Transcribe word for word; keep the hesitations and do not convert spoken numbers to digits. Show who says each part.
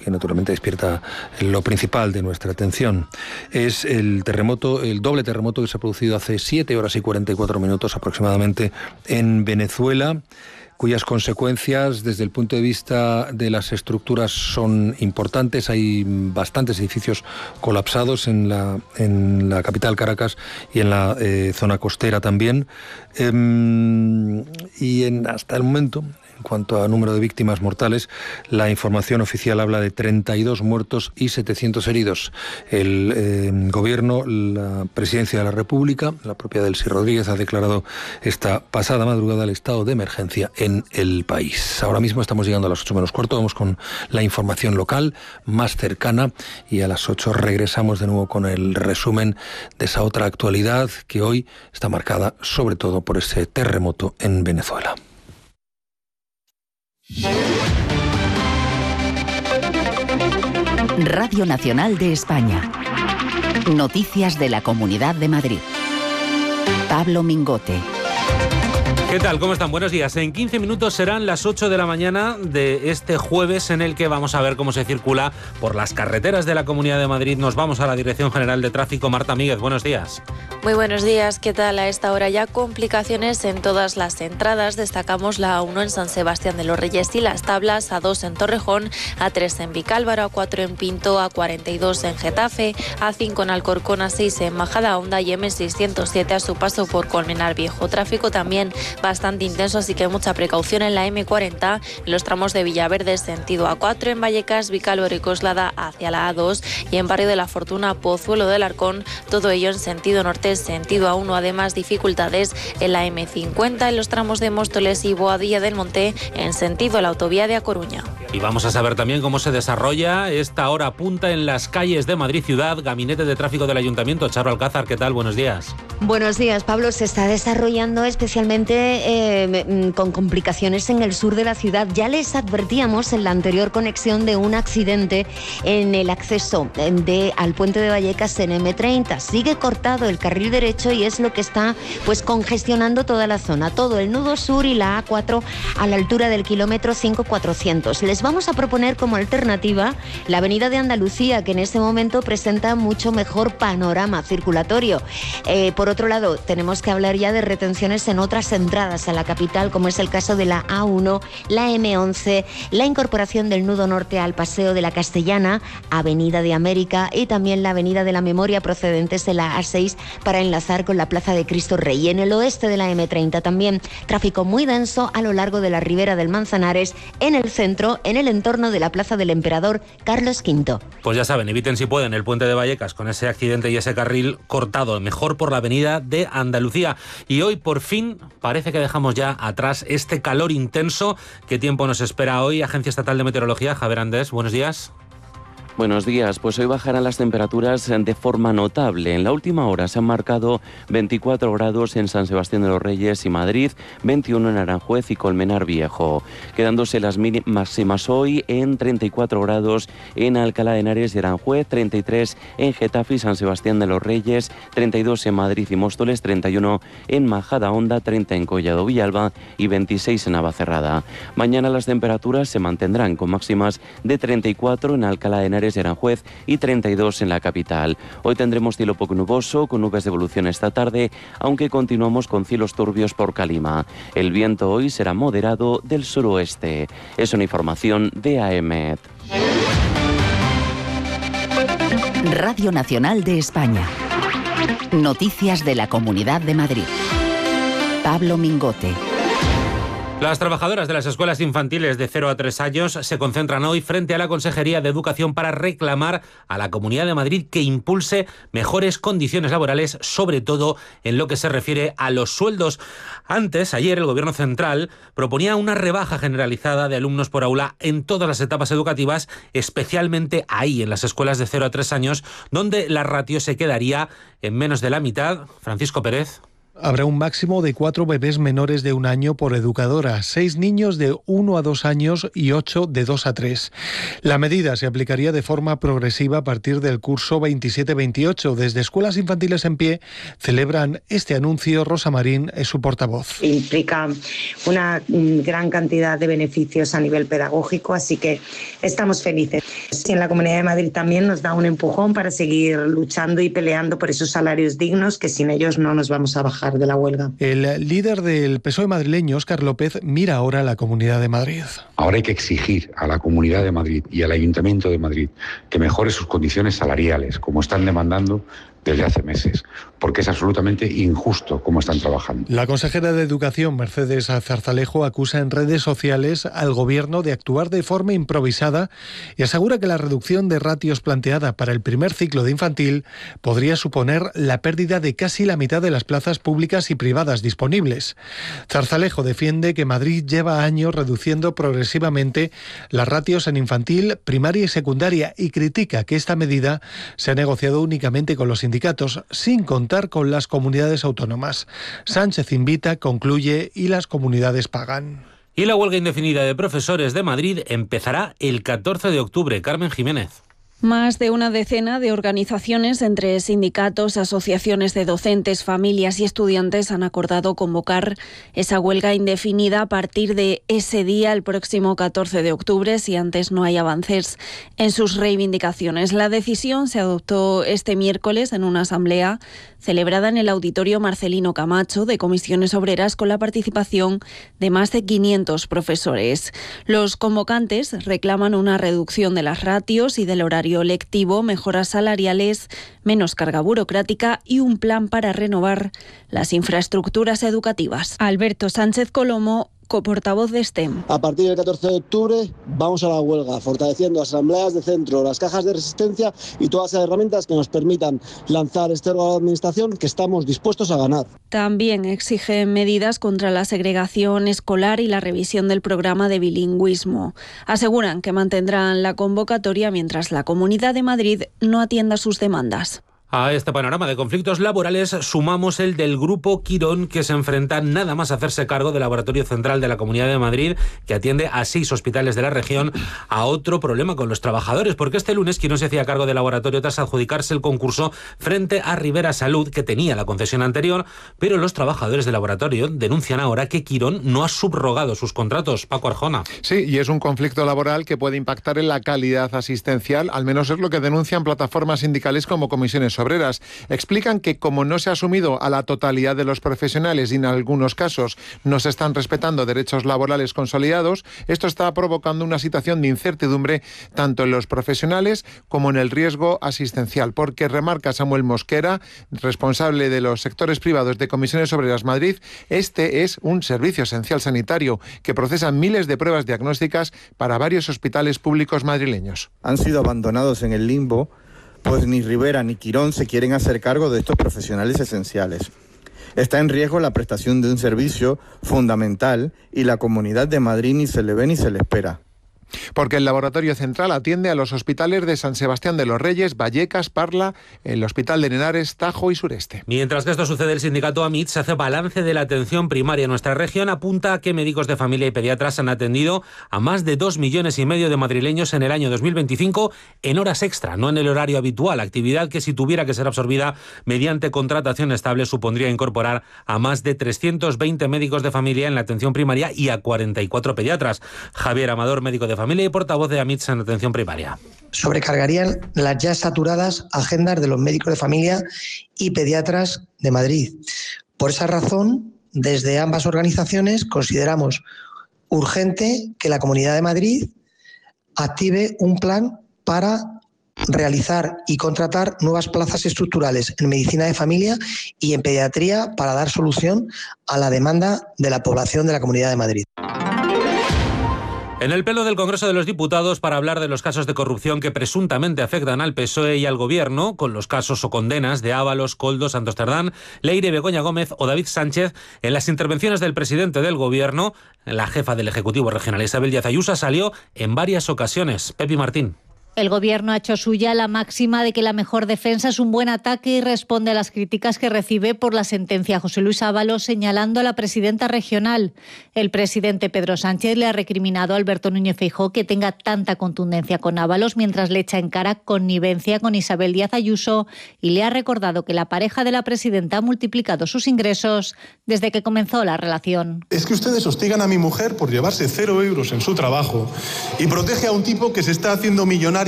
Speaker 1: que naturalmente despierta lo principal de nuestra atención. Es el terremoto, el doble terremoto que se ha producido hace siete horas y cuarenta y cuatro minutos aproximadamente en Venezuela, cuyas consecuencias desde el punto de vista de las estructuras son importantes. Hay bastantes edificios colapsados en la, en la capital Caracas y en la eh, zona costera también. Eh, y en, hasta el momento, en cuanto a número de víctimas mortales, la información oficial habla de treinta y dos muertos y setecientos heridos. El eh, gobierno, la presidencia de la República, la propia Delcy Rodríguez, ha declarado esta pasada madrugada el estado de emergencia en el país. Ahora mismo estamos llegando a las ocho menos cuarto, vamos con la información local más cercana y a las ocho regresamos de nuevo con el resumen de esa otra actualidad que hoy está marcada sobre todo por ese terremoto en Venezuela.
Speaker 2: Radio Nacional de España. Noticias de la Comunidad de Madrid. Pablo Mingote.
Speaker 3: ¿Qué tal? ¿Cómo están? Buenos días. En quince minutos serán las ocho de la mañana de este jueves, en el que vamos a ver cómo se circula por las carreteras de la Comunidad de Madrid. Nos vamos a la Dirección General de Tráfico. Marta Míguez, buenos días.
Speaker 4: Muy buenos días. ¿Qué tal? A esta hora ya complicaciones en todas las entradas. Destacamos la A uno en San Sebastián de los Reyes y Las Tablas, A dos en Torrejón, A tres en Vicálvaro, A cuatro en Pinto, A cuarenta y dos en Getafe, A cinco en Alcorcón, A seis en Majadahonda y M seiscientos siete a su paso por Colmenar Viejo. Tráfico también bastante intenso, así que mucha precaución en la eme cuarenta, en los tramos de Villaverde sentido A cuatro, en Vallecas, Vicálvaro y Coslada hacia la A dos y en Barrio de la Fortuna, Pozuelo del Arcón, todo ello en sentido norte, sentido A uno. Además, dificultades en la eme cincuenta, en los tramos de Móstoles y Boadilla del Monte, en sentido a la autovía de A Coruña.
Speaker 3: Y vamos a saber también cómo se desarrolla esta hora punta en las calles de Madrid Ciudad. Gabinete de Tráfico del Ayuntamiento, Charo Alcázar, ¿qué tal? Buenos días.
Speaker 5: Buenos días, Pablo. Se está desarrollando especialmente eh, con complicaciones en el sur de la ciudad. Ya les advertíamos en la anterior conexión de un accidente en el acceso de, al puente de Vallecas en eme treinta. Sigue cortado el carril derecho y es lo que está pues congestionando toda la zona, todo el nudo sur y la A cuatro a la altura del kilómetro cinco cuatrocientos. Les vamos a proponer como alternativa la avenida de Andalucía, que en este momento presenta mucho mejor panorama circulatorio. Eh, por otro lado, tenemos que hablar ya de retenciones en otras entradas a la capital, como es el caso de la A uno, la eme once, la incorporación del nudo norte al Paseo de la Castellana, Avenida de América y también la Avenida de la Memoria procedentes de la A seis para enlazar con la Plaza de Cristo Rey. En el oeste de la eme treinta también tráfico muy denso a lo largo de la Ribera del Manzanares, en el centro, en el entorno de la Plaza del Emperador Carlos quinto.
Speaker 3: Pues ya saben, eviten si pueden el puente de Vallecas con ese accidente y ese carril cortado, mejor por la Avenida de Andalucía. Y hoy por fin parece que dejamos ya atrás este calor intenso. ¿Qué tiempo nos espera hoy? Agencia Estatal de Meteorología, Javier Andés, buenos días.
Speaker 6: Buenos días, pues hoy bajarán las temperaturas de forma notable. En la última hora se han marcado veinticuatro grados en San Sebastián de los Reyes y Madrid, veintiuno en Aranjuez y Colmenar Viejo, quedándose las máximas hoy en treinta y cuatro grados en Alcalá de Henares y Aranjuez, treinta y tres en Getafe y San Sebastián de los Reyes, treinta y dos en Madrid y Móstoles, treinta y uno en Majadahonda, treinta en Collado Villalba y veintiséis en Navacerrada. Mañana las temperaturas se mantendrán con máximas de treinta y cuatro en Alcalá de Henares de Aranjuez y treinta y dos en la capital. Hoy tendremos cielo poco nuboso, con nubes de evolución esta tarde, aunque continuamos con cielos turbios por Calima. El viento hoy será moderado del suroeste. Es una información de A E M E T.
Speaker 2: Radio Nacional de España. Noticias de la Comunidad de Madrid. Pablo Mingote.
Speaker 3: Las trabajadoras de las escuelas infantiles de cero a tres años se concentran hoy frente a la Consejería de Educación para reclamar a la Comunidad de Madrid que impulse mejores condiciones laborales, sobre todo en lo que se refiere a los sueldos. Antes, ayer, el Gobierno central proponía una rebaja generalizada de alumnos por aula en todas las etapas educativas, especialmente ahí, en las escuelas de cero a tres años, donde la ratio se quedaría en menos de la mitad. Francisco Pérez.
Speaker 7: Habrá un máximo de cuatro bebés menores de un año por educadora, seis niños de uno a dos años y ocho de dos a tres. La medida se aplicaría de forma progresiva a partir del curso veintisiete veintiocho. Desde Escuelas Infantiles en Pie celebran este anuncio. Rosa Marín es su portavoz.
Speaker 8: Implica una gran cantidad de beneficios a nivel pedagógico, así que estamos felices. Y en la Comunidad de Madrid también nos da un empujón para seguir luchando y peleando por esos salarios dignos, que sin ellos no nos vamos a bajar de la huelga.
Speaker 7: El líder del P S O E madrileño, Óscar López, mira ahora a la Comunidad de Madrid.
Speaker 9: Ahora hay que exigir a la Comunidad de Madrid y al Ayuntamiento de Madrid que mejore sus condiciones salariales, como están demandando desde hace meses, porque es absolutamente injusto cómo están trabajando.
Speaker 7: La consejera de Educación, Mercedes Zarzalejo, acusa en redes sociales al Gobierno de actuar de forma improvisada y asegura que la reducción de ratios planteada para el primer ciclo de infantil podría suponer la pérdida de casi la mitad de las plazas públicas y privadas disponibles. Zarzalejo defiende que Madrid lleva años reduciendo progresivamente las ratios en infantil, primaria y secundaria y critica que esta medida se ha negociado únicamente con los sindicatos sin contar con las comunidades autónomas. Sánchez invita, concluye y las comunidades pagan.
Speaker 3: Y la huelga indefinida de profesores de Madrid empezará el catorce de octubre. Carmen Jiménez.
Speaker 10: Más de una decena de organizaciones entre sindicatos, asociaciones de docentes, familias y estudiantes han acordado convocar esa huelga indefinida a partir de ese día, el próximo catorce de octubre, si antes no hay avances en sus reivindicaciones. La decisión se adoptó este miércoles en una asamblea celebrada en el Auditorio Marcelino Camacho de Comisiones Obreras con la participación de más de quinientos profesores. Los convocantes reclaman una reducción de las ratios y del horario lectivo, mejoras salariales, menos carga burocrática y un plan para renovar las infraestructuras educativas. Alberto Sánchez Colomo, coportavoz de STEM.
Speaker 11: A partir del catorce de octubre vamos a la huelga, fortaleciendo asambleas de centro, las cajas de resistencia y todas las herramientas que nos permitan lanzar este órgano de administración que estamos dispuestos a ganar.
Speaker 10: También exigen medidas contra la segregación escolar y la revisión del programa de bilingüismo. Aseguran que mantendrán la convocatoria mientras la Comunidad de Madrid no atienda sus demandas.
Speaker 3: A este panorama de conflictos laborales sumamos el del Grupo Quirón, que se enfrenta nada más a hacerse cargo del Laboratorio Central de la Comunidad de Madrid, que atiende a seis hospitales de la región, a otro problema con los trabajadores, porque este lunes Quirón se hacía cargo del laboratorio tras adjudicarse el concurso frente a Rivera Salud, que tenía la concesión anterior, pero los trabajadores del laboratorio denuncian ahora que Quirón no ha subrogado sus contratos. Paco Arjona.
Speaker 12: Sí, y es un conflicto laboral que puede impactar en la calidad asistencial, al menos es lo que denuncian plataformas sindicales como Comisiones Obreras. Explican que como no se ha asumido a la totalidad de los profesionales y en algunos casos no se están respetando derechos laborales consolidados, esto está provocando una situación de incertidumbre tanto en los profesionales como en el riesgo asistencial, porque remarca Samuel Mosquera, responsable de los sectores privados de Comisiones Obreras Madrid, este es un servicio esencial sanitario que procesa miles de pruebas diagnósticas para varios hospitales públicos madrileños.
Speaker 13: Han sido abandonados en el limbo, pues ni Rivera ni Quirón se quieren hacer cargo de estos profesionales esenciales. Está en riesgo la prestación de un servicio fundamental y la Comunidad de Madrid ni se le ve ni se le espera.
Speaker 12: Porque el Laboratorio Central atiende a los hospitales de San Sebastián de los Reyes, Vallecas, Parla, el Hospital de Henares, Tajo y Sureste.
Speaker 3: Mientras que esto sucede, el sindicato AMIT se hace balance de la atención primaria en nuestra región. Apunta a que médicos de familia y pediatras han atendido a más de dos millones y medio de madrileños en el año dos mil veinticinco en horas extra, no en el horario habitual, actividad que si tuviera que ser absorbida mediante contratación estable supondría incorporar a más de trescientos veinte médicos de familia en la atención primaria y a cuarenta y cuatro pediatras. Javier Amador, médico de familia y portavoz de AMIT en atención primaria.
Speaker 14: Sobrecargarían las ya saturadas agendas de los médicos de familia y pediatras de Madrid. Por esa razón, desde ambas organizaciones consideramos urgente que la Comunidad de Madrid active un plan para realizar y contratar nuevas plazas estructurales en medicina de familia y en pediatría para dar solución a la demanda de la población de la Comunidad de Madrid.
Speaker 3: En el Pleno del Congreso de los Diputados para hablar de los casos de corrupción que presuntamente afectan al P S O E y al Gobierno, con los casos o condenas de Ábalos, Koldo, Santos Cerdán, Leire, Begoña Gómez o David Sánchez, en las intervenciones del presidente del Gobierno, la jefa del Ejecutivo Regional Isabel Díaz Ayuso salió en varias ocasiones. Pepi Martín.
Speaker 15: El Gobierno ha hecho suya la máxima de que la mejor defensa es un buen ataque y responde a las críticas que recibe por la sentencia José Luis Ábalos, señalando a la presidenta regional. El presidente Pedro Sánchez le ha recriminado a Alberto Núñez Feijóo que tenga tanta contundencia con Ábalos, mientras le echa en cara connivencia con Isabel Díaz Ayuso, y le ha recordado que la pareja de la presidenta ha multiplicado sus ingresos desde que comenzó la relación.
Speaker 16: Es que ustedes hostigan a mi mujer por llevarse cero euros en su trabajo y protege a un tipo que se está haciendo millonario